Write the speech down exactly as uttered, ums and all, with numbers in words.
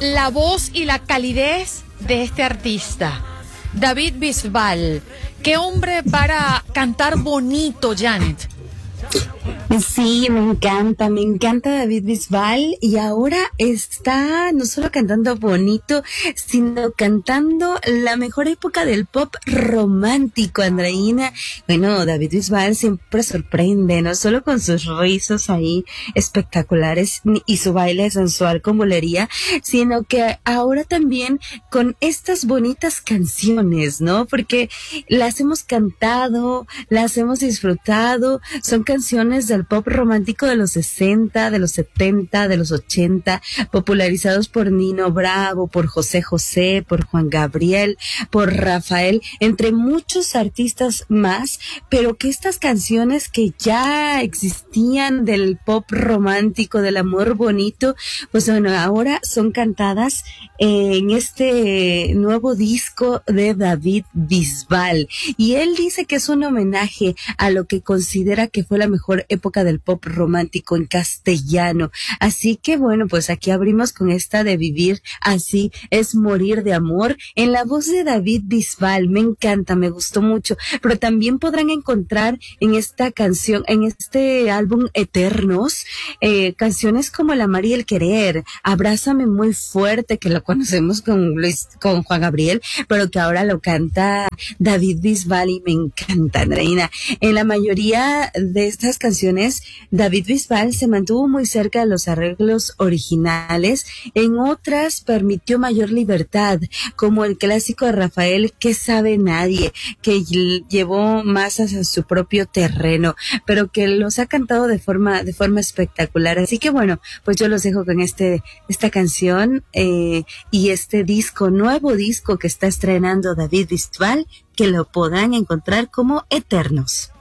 la voz y la calidez de este artista, David Bisbal. Qué hombre para cantar bonito, Janet. Sí, me encanta, me encanta David Bisbal, y ahora está no solo cantando bonito, sino cantando la mejor época del pop romántico, Andreina. Bueno, David Bisbal siempre sorprende, no solo con sus rizos ahí espectaculares y su baile sensual con bolería, sino que ahora también con estas bonitas canciones, ¿no? Porque las hemos cantado, las hemos disfrutado, son canciones del pop romántico de los sesenta, de los setenta, de los ochenta, popularizados por Nino Bravo, por José José, por Juan Gabriel, por Rafael, entre muchos artistas más, pero que estas canciones que ya existían del pop romántico, del amor bonito, pues bueno, ahora son cantadas en este nuevo disco de David Bisbal. Y él dice que es un homenaje a lo que considera que fue la mejor época del pop romántico en castellano. Así que bueno, pues aquí abrimos con esta de Vivir así es morir de amor, en la voz de David Bisbal. Me encanta, me gustó mucho, pero también podrán encontrar en esta canción, en este álbum Eternos, eh, canciones como El amar y el querer, Abrázame muy fuerte, que lo conocemos con Luis, con Juan Gabriel, pero que ahora lo canta David Bisbal y me encanta, Andreina. En la mayoría de estas canciones, David Bisbal se mantuvo muy cerca de los arreglos originales, en otras permitió mayor libertad, como el clásico de Rafael, ¿Qué sabe nadie?, que llevó más hacia su propio terreno, pero que los ha cantado de forma, de forma espectacular. Así que bueno, pues yo los dejo con este, esta canción, eh, y este disco, nuevo disco que está estrenando David Bisbal, que lo podrán encontrar como Eternos.